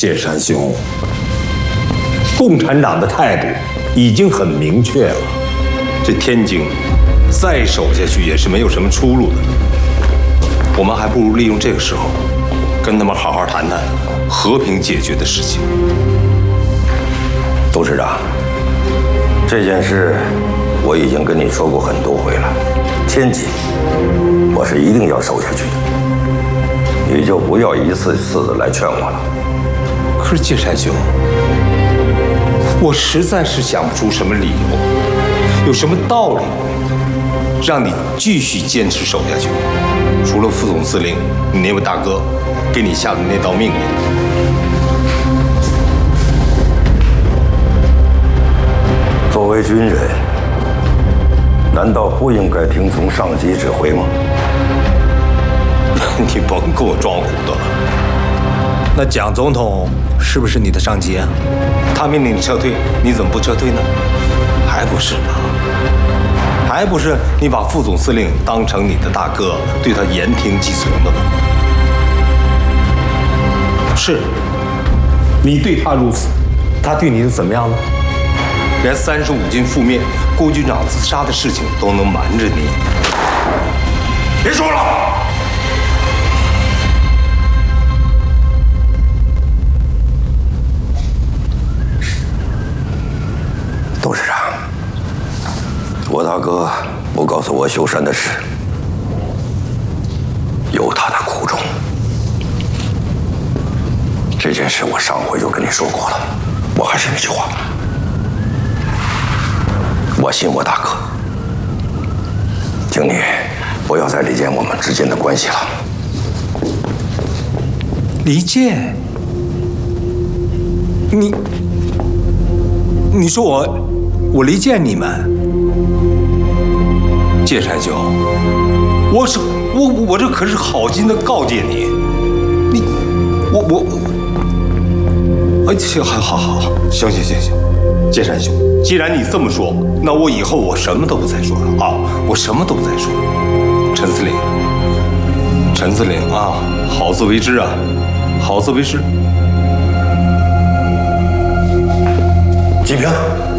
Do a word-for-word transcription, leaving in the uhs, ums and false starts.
剑山兄，共产党的态度已经很明确了，这天津再守下去也是没有什么出路的。我们还不如利用这个时候，跟他们好好谈谈和平解决的事情。 董事长，这件事我已经跟你说过很多回了，天津我是一定要守下去的，你就不要一次次的来劝我了。 可是剑山兄，我实在是想不出什么理由，有什么道理让你继续坚持守下去？除了副总司令你那位大哥给你下的那道命令， 作为军人，难道不应该听从上级指挥吗？ 你甭给我装糊涂了。那蒋总统是不是你的上级啊？他命令你撤退，你怎么不撤退呢？还不是吗？还不是你把副总司令当成你的大哥，对他言听计从的吗？是，你对他如此，他对你又怎么样呢？连三十五军覆灭、郭军长自杀的事情都能瞒着你。别说了。 董事长，我大哥不告诉我秀山的事，有他的苦衷。这件事我上回就跟你说过了，我还是那句话，我信我大哥，请你不要再离间我们之间的关系了。 离间？你你说我我离间你们？剑山兄，我是我我这可是好心的告诫你，你我我哎行好好好行行行行，剑山兄，既然你这么说，那我以后我什么都不再说了啊，我什么都不再说了。陈司令，陈司令啊，好自为之啊，好自为之。 季平。